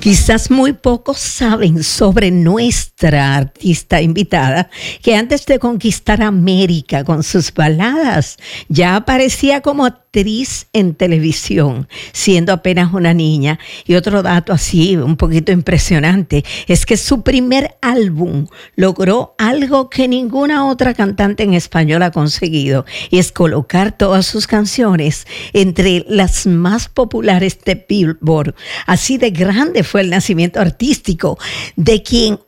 Quizás muy pocos saben sobre nuestra artista invitada, que antes de conquistar América con sus baladas, ya aparecía como actriz en televisión, siendo apenas una niña. Y otro dato así, un poquito impresionante, es que su primer álbum logró algo que ninguna otra cantante en español ha conseguido, y es colocar todas sus canciones entre las más populares de Billboard. Así de grande fue el nacimiento artístico de quien